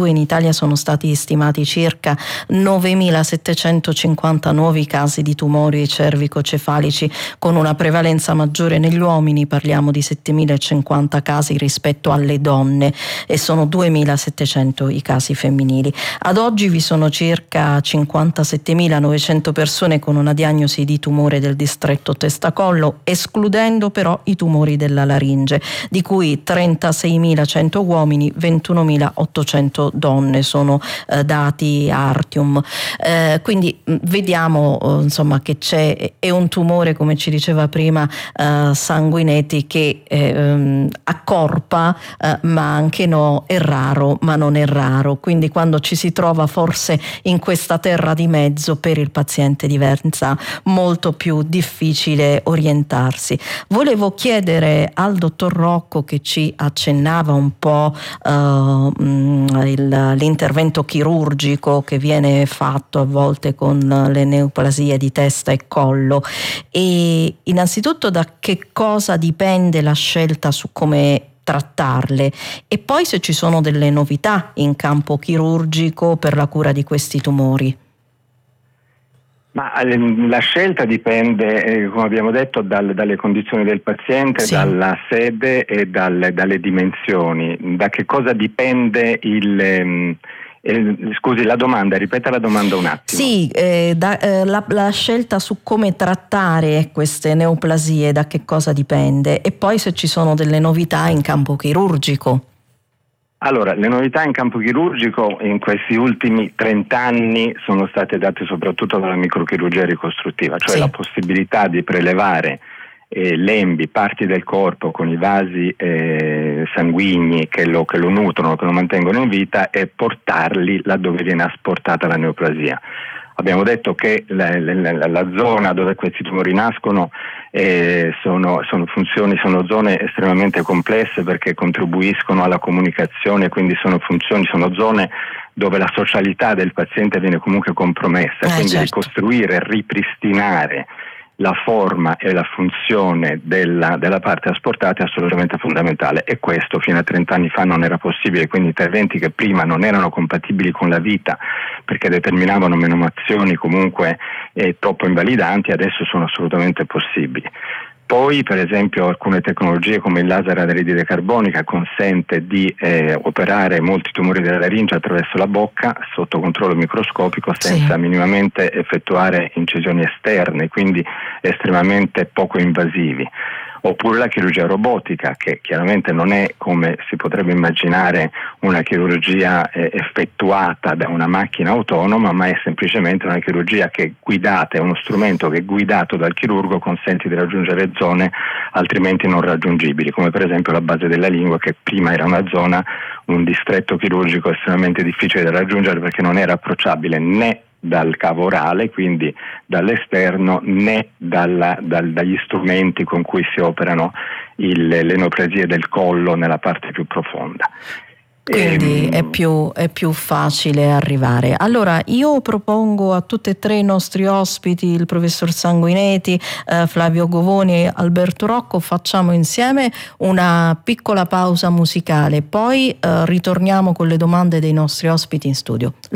2022 in Italia sono stati stimati circa 9.750 nuovi casi di tumori cervicocefalici, con una prevalenza maggiore negli uomini, parliamo di 7.050 casi rispetto alle donne, e sono 2.700 i casi femminili. Ad oggi vi sono circa 57.900 persone con una diagnosi di tumore del distretto testa-collo, escludendo però i tumori della laringe, di cui 36.100 uomini, 21.800 donne, sono dati Artium. Quindi vediamo insomma che è un tumore, come ci diceva prima Sanguinetti, che accorpa, ma anche no, è raro ma non è raro, quindi quando ci si trova forse in questa terra di mezzo, per il paziente diventa molto più difficile orientarsi. Volevo chiedere al dottor Rocco, che ci accennava un po' l'intervento chirurgico che viene fatto a volte con le neoplasie di testa e collo, e innanzitutto da che cosa dipende la scelta su come trattarle, e poi se ci sono delle novità in campo chirurgico per la cura di questi tumori. Ma la scelta dipende, come abbiamo detto, dalle condizioni del paziente, sì, dalla sede e dalle dimensioni. Da che cosa dipende scusi, la domanda, ripeta la domanda un attimo. Sì, la scelta su come trattare queste neoplasie, da che cosa dipende, e poi se ci sono delle novità in campo chirurgico. Allora, le novità in campo chirurgico in questi ultimi 30 anni sono state date soprattutto dalla microchirurgia ricostruttiva, cioè sì, la possibilità di prelevare lembi, parti del corpo con i vasi sanguigni che lo nutrono, che lo mantengono in vita, e portarli laddove viene asportata la neoplasia. Abbiamo detto che la zona dove questi tumori nascono sono zone estremamente complesse, perché contribuiscono alla comunicazione, quindi sono zone dove la socialità del paziente viene comunque compromessa, quindi certo, ricostruire e ripristinare la forma e la funzione della parte asportata è assolutamente fondamentale, e questo fino a 30 anni fa non era possibile. Quindi interventi che prima non erano compatibili con la vita perché determinavano menomazioni comunque troppo invalidanti, adesso sono assolutamente possibili. Poi, per esempio, alcune tecnologie come il laser ad anidride carbonica consente di operare molti tumori della laringe attraverso la bocca, sotto controllo microscopico, senza minimamente effettuare incisioni esterne, quindi estremamente poco invasivi. Oppure la chirurgia robotica, che chiaramente non è, come si potrebbe immaginare, una chirurgia effettuata da una macchina autonoma, ma è semplicemente una chirurgia che è guidata, è uno strumento che, guidato dal chirurgo, consente di raggiungere zone altrimenti non raggiungibili, come per esempio la base della lingua, che prima era un distretto chirurgico estremamente difficile da raggiungere perché non era approcciabile né dal cavo orale, quindi dall'esterno, né dagli strumenti con cui si operano le neoplasie del collo nella parte più profonda. Quindi è più facile arrivare. Allora io propongo a tutti e tre i nostri ospiti, il professor Sanguinetti, Flavio Govoni e Alberto Rocco, facciamo insieme una piccola pausa musicale, poi ritorniamo con le domande dei nostri ospiti in studio.